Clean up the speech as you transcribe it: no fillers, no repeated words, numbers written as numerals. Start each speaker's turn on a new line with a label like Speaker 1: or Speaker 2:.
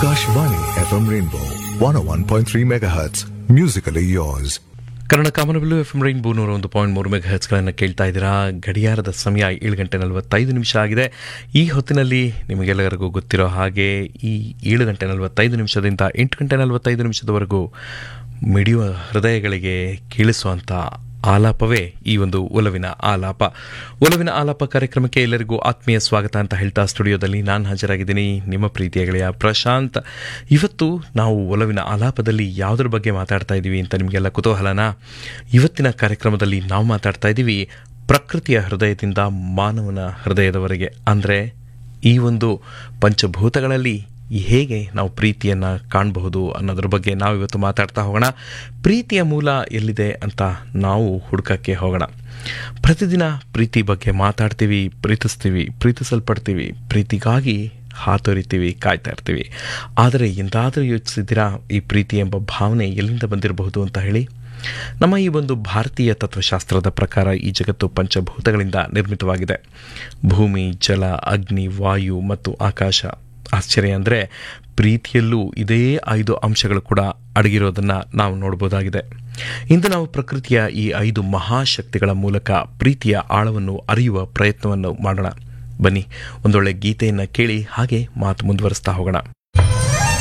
Speaker 1: Akashvani FM Rainbow 101.3 MHz. Musically yours.
Speaker 2: Kannada ಕಾಮನಬಿಲ್ಲು F M rainbow 101.3 ಮೆಗಾಹೆರ್ಟ್ಸ್ಗಳನ್ನು ಕೇಳ್ತಾ ಇದ್ದೀರಾ. ಗಡಿಯಾರದ ಸಮಯ 7:45 ಆಗಿದೆ. ಈ ಹೊತ್ತಿನಲ್ಲಿ ನಿಮಗೆಲ್ಲರಿಗೂ ಗೊತ್ತಿರೋ ಹಾಗೆ ಈ 7:45 8:45 ಮಿಡಿಯುವ ಹೃದಯಗಳಿಗೆ ಕೇಳಿಸುವಂಥ ಆಲಾಪವೇ ಈ ಒಂದು ಒಲವಿನ ಆಲಾಪ ಕಾರ್ಯಕ್ರಮಕ್ಕೆ ಎಲ್ಲರಿಗೂ ಆತ್ಮೀಯ ಸ್ವಾಗತ ಅಂತ ಹೇಳ್ತಾ ಸ್ಟುಡಿಯೋದಲ್ಲಿ ನಾನು ಹಾಜರಾಗಿದ್ದೀನಿ, ನಿಮ್ಮ ಪ್ರೀತಿಯ ಗೆಳೆಯ ಪ್ರಶಾಂತ್. ಇವತ್ತು ನಾವು ಒಲವಿನ ಆಲಾಪದಲ್ಲಿ ಯಾವುದ್ರ ಬಗ್ಗೆ ಮಾತಾಡ್ತಾ ಇದ್ದೀವಿ ಅಂತ ನಿಮಗೆಲ್ಲ ಕುತೂಹಲನಾ? ಇವತ್ತಿನ ಕಾರ್ಯಕ್ರಮದಲ್ಲಿ ನಾವು ಮಾತಾಡ್ತಾ ಇದ್ದೀವಿ ಪ್ರಕೃತಿಯ ಹೃದಯದಿಂದ ಮಾನವನ ಹೃದಯದವರೆಗೆ, ಅಂದರೆ ಈ ಒಂದು ಪಂಚಭೂತಗಳಲ್ಲಿ ಹೇಗೆ ನಾವು ಪ್ರೀತಿಯನ್ನು ಕಾಣಬಹುದು ಅನ್ನೋದ್ರ ಬಗ್ಗೆ ನಾವು ಇವತ್ತು ಮಾತಾಡ್ತಾ ಹೋಗೋಣ. ಪ್ರೀತಿಯ ಮೂಲ ಎಲ್ಲಿದೆ ಅಂತ ನಾವು ಹುಡುಕಕ್ಕೆ ಹೋಗೋಣ. ಪ್ರತಿದಿನ ಪ್ರೀತಿ ಬಗ್ಗೆ ಮಾತಾಡ್ತೀವಿ, ಪ್ರೀತಿಸಲ್ಪಡ್ತೀವಿ, ಪ್ರೀತಿಗಾಗಿ ಹಾತೊರಿತೀವಿ, ಕಾಯ್ತಾ ಇರ್ತೀವಿ. ಆದರೆ ಎಂದಾದರೂ ಯೋಚಿಸಿದ್ದೀರಾ ಈ ಪ್ರೀತಿ ಎಂಬ ಭಾವನೆ ಎಲ್ಲಿಂದ ಬಂದಿರಬಹುದು ಅಂತ ಹೇಳಿ? ನಮ್ಮ ಈ ಒಂದು ಭಾರತೀಯ ತತ್ವಶಾಸ್ತ್ರದ ಪ್ರಕಾರ ಈ ಜಗತ್ತು ಪಂಚಭೂತಗಳಿಂದ ನಿರ್ಮಿತವಾಗಿದೆ. ಭೂಮಿ, ಜಲ, ಅಗ್ನಿ, ವಾಯು ಮತ್ತು ಆಕಾಶ. ಆಶ್ಚರ್ಯ ಅಂದರೆ ಪ್ರೀತಿಯಲ್ಲೂ ಇದೇ 5 ಅಂಶಗಳು ಕೂಡ ಅಡಗಿರೋದನ್ನು ನಾವು ನೋಡ್ಬೋದಾಗಿದೆ. ಇಂದು ನಾವು ಪ್ರಕೃತಿಯ ಈ 5 ಮಹಾಶಕ್ತಿಗಳ ಮೂಲಕ ಪ್ರೀತಿಯ ಆಳವನ್ನು ಅರಿಯುವ ಪ್ರಯತ್ನವನ್ನು ಮಾಡೋಣ. ಬನ್ನಿ, ಒಂದೊಳ್ಳೆ ಗೀತೆಯನ್ನು ಕೇಳಿ ಹಾಗೆ ಮಾತು ಮುಂದುವರಿಸ್ತಾ ಹೋಗೋಣ.